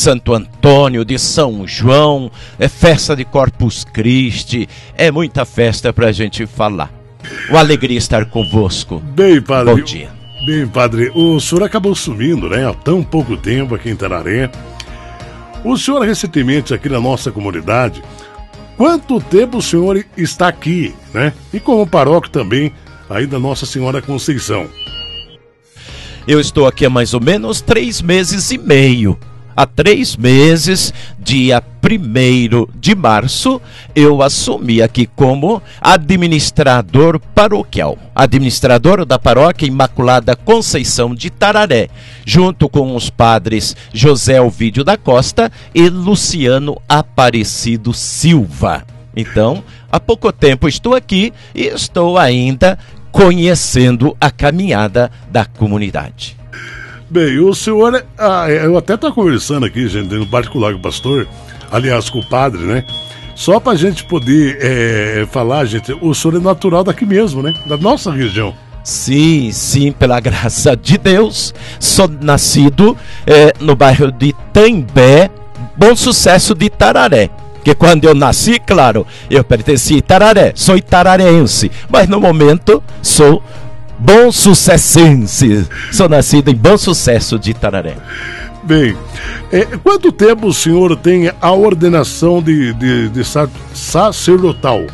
Santo Antônio, de São João, é festa de Corpus Christi, é muita festa para a gente falar. Uma alegria estar convosco. Bem, padre. Bom dia. Bem, padre, o senhor acabou sumindo, né? Há tão pouco tempo aqui em Tararé. O senhor recentemente aqui na nossa comunidade, quanto tempo o senhor está aqui, né? E como paróquio também aí da Nossa Senhora Conceição? Eu estou aqui há mais ou menos 3 meses e meio. Há 3 meses, dia 1º de março, eu assumi aqui como administrador paroquial. Administrador da Paróquia Imaculada Conceição de Tararé, junto com os padres José Ovídio da Costa e Luciano Aparecido Silva. Então, há pouco tempo estou aqui e estou ainda conhecendo a caminhada da comunidade. Bem, o senhor, eu até estou conversando aqui, gente, no particular com o pastor, aliás, com o padre, né? Só para a gente poder falar, gente, o senhor é natural daqui mesmo, né? Da nossa região. Sim, sim, pela graça de Deus. Sou nascido no bairro de Itambé, Bom Sucesso de Tararé. Porque quando eu nasci, claro, eu pertenci a Itararé, sou itararense, mas no momento sou bom sucessense, sou nascido em Bom Sucesso de Tararé. Bem, quanto tempo o senhor tem a ordenação de sacerdotal?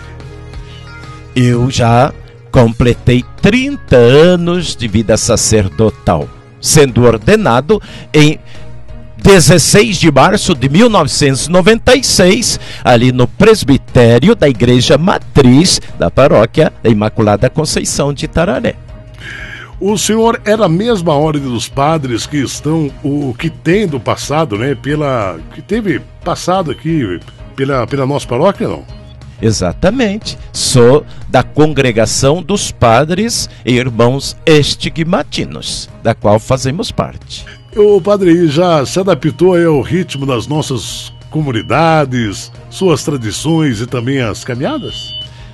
Eu já completei 30 anos de vida sacerdotal, sendo ordenado em 16 de março de 1996, ali no presbitério da Igreja Matriz da Paróquia da Imaculada Conceição de Tararé. O senhor é da mesma ordem dos padres que estão, que tem do passado, né? Que teve passado aqui pela nossa paróquia, não? Exatamente. Sou da congregação dos padres e irmãos estigmatinos, da qual fazemos parte. O padre já se adaptou aí ao ritmo das nossas comunidades, suas tradições e também as caminhadas?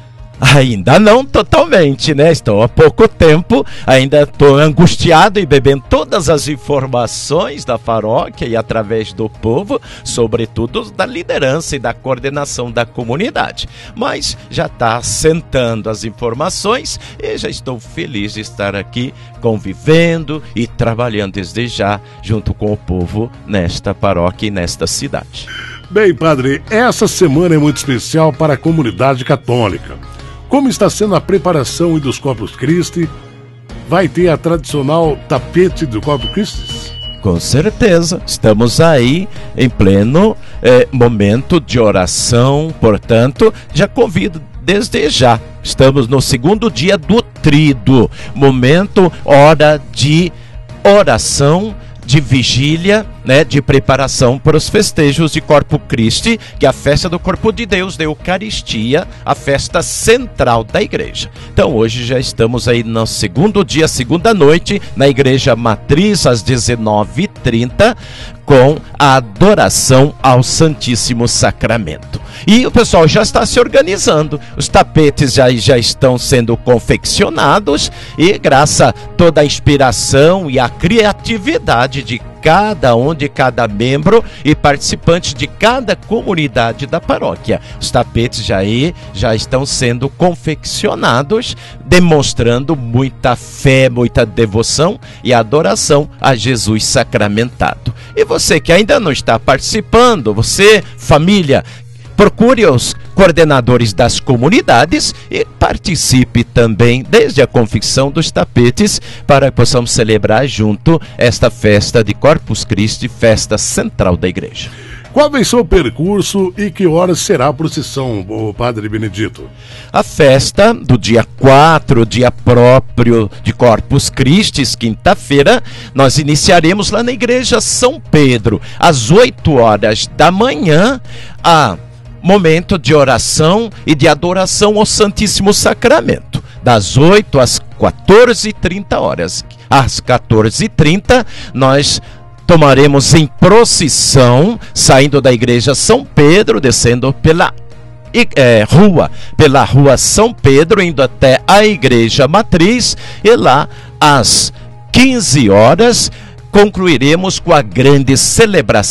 Ainda não totalmente, né? Estou há pouco tempo, ainda estou angustiado e bebendo todas as informações da paróquia e através do povo, sobretudo da liderança e da coordenação da comunidade. Mas já está assentando as informações e já estou feliz de estar aqui convivendo e trabalhando desde já junto com o povo nesta paróquia e nesta cidade. Bem, padre, essa semana é muito especial para a comunidade católica. Como está sendo a preparação dos Corpus Christi? Vai ter a tradicional tapete do Corpus Christi? Com certeza, estamos aí em pleno momento de oração, portanto, já convido desde já. Estamos no 2º dia do Tríduo, momento, hora de oração, de vigília, né, de preparação para os festejos de Corpus Christi, que é a festa do corpo de Deus, da Eucaristia, a festa central da igreja. Então hoje já estamos aí no 2º dia, 2ª noite, na Igreja Matriz, às 19h30, com a adoração ao Santíssimo Sacramento. E o pessoal já está se organizando, os tapetes já estão sendo confeccionados e graças a toda a inspiração e a criatividade de cada membro e participante de cada comunidade da paróquia. Os tapetes já estão sendo confeccionados, demonstrando muita fé, muita devoção e adoração a Jesus sacramentado. E você que ainda não está participando, você, família, procure os coordenadores das comunidades e participe também desde a confecção dos tapetes para que possamos celebrar junto esta festa de Corpus Christi, festa central da igreja. Qual vai ser o percurso e que horas será a procissão, o Padre Benedito? A festa do dia 4, dia próprio de Corpus Christi, quinta-feira, nós iniciaremos lá na Igreja São Pedro, às 8 horas da manhã, momento de oração e de adoração ao Santíssimo Sacramento, das 8 às 14h30 horas. Às 14h30, nós tomaremos em procissão, saindo da Igreja São Pedro, descendo pela rua São Pedro, indo até a Igreja Matriz, e lá às 15 horas concluiremos com a grande celebração